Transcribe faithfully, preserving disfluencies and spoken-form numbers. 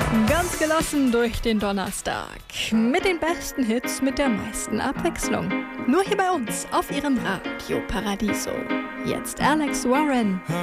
Ganz gelassen durch den Donnerstag. Mit den besten Hits, mit der meisten Abwechslung. Nur hier bei uns auf ihrem Radio Paradiso. Jetzt Alex Warren.